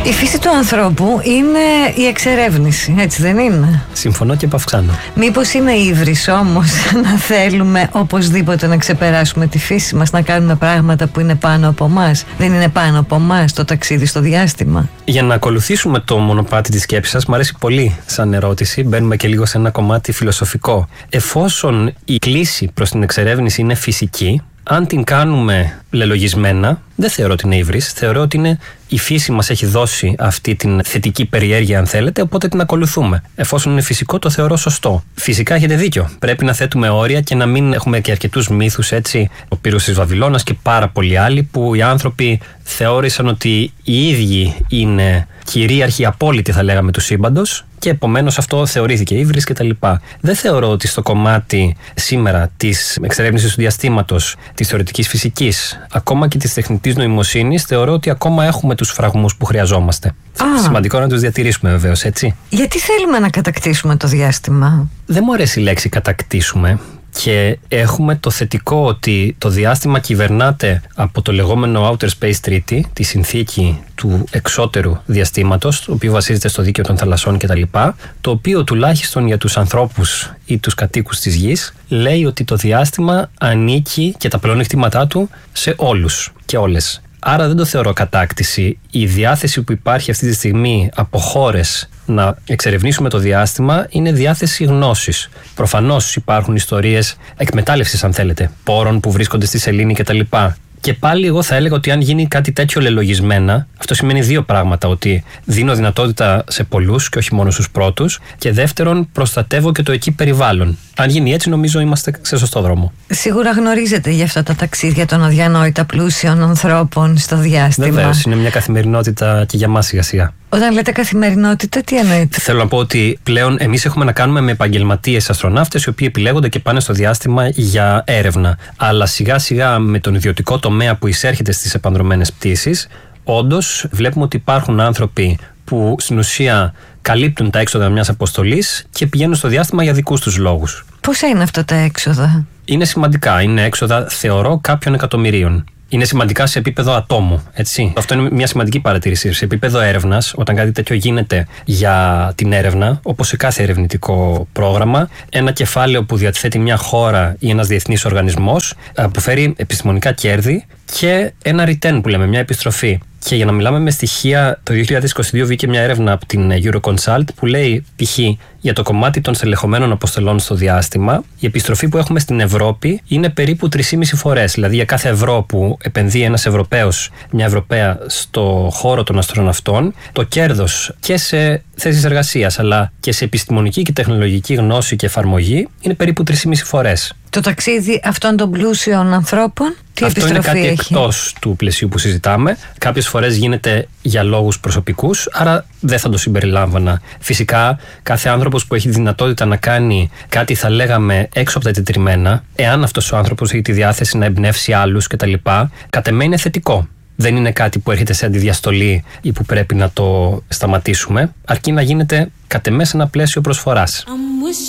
Η φύση του ανθρώπου είναι η εξερεύνηση, έτσι δεν είναι? Συμφωνώ και επαυξάνω. Μήπως είναι ύβρις όμως να θέλουμε οπωσδήποτε να ξεπεράσουμε τη φύση μας, να κάνουμε πράγματα που είναι πάνω από μας? Δεν είναι πάνω από μας το ταξίδι στο διάστημα? Για να ακολουθήσουμε το μονοπάτι της σκέψης σας, μου αρέσει πολύ σαν ερώτηση. Μπαίνουμε και λίγο σε ένα κομμάτι φιλοσοφικό. Εφόσον η κλίση προς την εξερεύνηση είναι φυσική, αν την κάνουμε λελογισμένα, δεν θεωρώ ότι είναι ύβρις. Θεωρώ ότι είναι η φύση μας έχει δώσει αυτή την θετική περιέργεια, αν θέλετε, οπότε την ακολουθούμε. Εφόσον είναι φυσικό, το θεωρώ σωστό. Φυσικά έχετε δίκιο. Πρέπει να θέτουμε όρια και να μην έχουμε και αρκετούς μύθους, έτσι. Ο Πύρος της Βαβυλώνας και πάρα πολλοί άλλοι που οι άνθρωποι θεώρησαν ότι οι ίδιοι είναι κυρίαρχοι, απόλυτοι, θα λέγαμε, του σύμπαντος. Και επομένως αυτό θεωρήθηκε ύβρις κτλ. Δεν θεωρώ ότι στο κομμάτι σήμερα της εξερεύνησης του διαστήματος, της θεωρητικής φυσικής, ακόμα και της τεχνητής νοημοσύνης, θεωρώ ότι ακόμα έχουμε τους φραγμούς που χρειαζόμαστε. Σημαντικό να τους διατηρήσουμε βεβαίως, έτσι. Γιατί θέλουμε να κατακτήσουμε το διάστημα? Δεν μου αρέσει η λέξη κατακτήσουμε. Και έχουμε το θετικό ότι το διάστημα κυβερνάται από το λεγόμενο Outer Space Treaty, τη συνθήκη του εξώτερου διαστήματος, το οποίο βασίζεται στο δίκαιο των θαλασσών κτλ. Το οποίο τουλάχιστον για τους ανθρώπους ή τους κατοίκους της γης λέει ότι το διάστημα ανήκει και τα πλεονεκτήματά του σε όλους και όλες. Άρα δεν το θεωρώ κατάκτηση. Η διάθεση που υπάρχει αυτή τη στιγμή από χώρες να εξερευνήσουμε το διάστημα είναι διάθεση γνώσης. Προφανώς υπάρχουν ιστορίες εκμετάλλευσης, αν θέλετε, πόρων που βρίσκονται στη σελήνη κτλ. Και πάλι εγώ θα έλεγα ότι αν γίνει κάτι τέτοιο λελογισμένα, αυτό σημαίνει δύο πράγματα. Ότι δίνω δυνατότητα σε πολλούς και όχι μόνο στους πρώτους. Και δεύτερον, προστατεύω και το εκεί περιβάλλον. Αν γίνει έτσι, νομίζω είμαστε σε σωστό δρόμο. Σίγουρα γνωρίζετε για αυτά τα ταξίδια των αδιανόητα πλούσιων ανθρώπων στο διάστημα. Βεβαίως, είναι μια καθημερινότητα και για μας σιγά-σιγά. Όταν λέτε καθημερινότητα, τι εννοείτε? Θέλω να πω ότι πλέον εμείς έχουμε να κάνουμε με επαγγελματίες αστροναύτες οι οποίοι επιλέγονται και πάνε στο διάστημα για έρευνα. Αλλά σιγά-σιγά με τον ιδιωτικό τομέα που εισέρχεται στις επανδρωμένες πτήσεις, όντως βλέπουμε ότι υπάρχουν άνθρωποι που στην ουσία καλύπτουν τα έξοδα μιας αποστολής και πηγαίνουν στο διάστημα για δικούς τους λόγους. Πόσα είναι αυτά τα έξοδα? Είναι σημαντικά. Είναι έξοδα, θεωρώ, κάποιων εκατομμυρίων. Είναι σημαντικά σε επίπεδο ατόμου, έτσι. Αυτό είναι μια σημαντική παρατήρηση. Σε επίπεδο έρευνας, όταν κάτι τέτοιο γίνεται για την έρευνα, όπως σε κάθε ερευνητικό πρόγραμμα, ένα κεφάλαιο που διαθέτει μια χώρα ή ένας διεθνής οργανισμός αποφέρει επιστημονικά κέρδη και ένα return που λέμε, μια επιστροφή. Και για να μιλάμε με στοιχεία, το 2022 βγήκε μια έρευνα από την Euroconsult που λέει π.χ. για το κομμάτι των στελεχωμένων αποστολών στο διάστημα, η επιστροφή που έχουμε στην Ευρώπη είναι περίπου 3,5 φορές. Δηλαδή για κάθε ευρώ που επενδύει ένας Ευρωπαίος, μια Ευρωπαία στο χώρο των αστροναυτών, το κέρδος και σε θέσεις εργασίας αλλά και σε επιστημονική και τεχνολογική γνώση και εφαρμογή είναι περίπου 3,5 φορές. Το ταξίδι αυτών των πλούσιων ανθρώπων, τι αυτό επιστροφή είναι κάτι έχει? εκτός του πλαισίου που συζητάμε. Κάποιες φορές γίνεται για λόγους προσωπικούς, άρα δεν θα το συμπεριλάμβανα. Φυσικά, κάθε άνθρωπος που έχει δυνατότητα να κάνει κάτι, θα λέγαμε, έξω από τα τετριμμένα, εάν αυτός ο άνθρωπος έχει τη διάθεση να εμπνεύσει άλλους κτλ., κατ' εμέ είναι θετικό. Δεν είναι κάτι που έρχεται σε αντιδιαστολή ή που πρέπει να το σταματήσουμε, αρκεί να γίνεται κατ' εμέ σε ένα πλαίσιο προσφοράς.